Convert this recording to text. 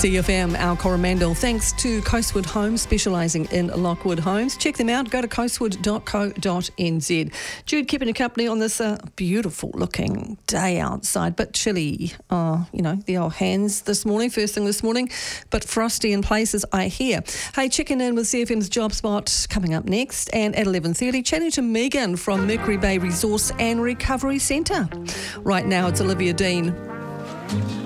CFM, our Coromandel. Thanks to Coastwood Homes, specialising in Lockwood homes. Check them out. Go to coastwood.co.nz. Jude keeping you company on this beautiful looking day outside, but chilly. The old hands this morning, first thing this morning, but frosty in places, I hear. Hey, checking in with CFM's Job Spot coming up next, and at 11:30, chatting to Megan from Mercury Bay Resource and Recovery Centre. Right now, it's Olivia Dean.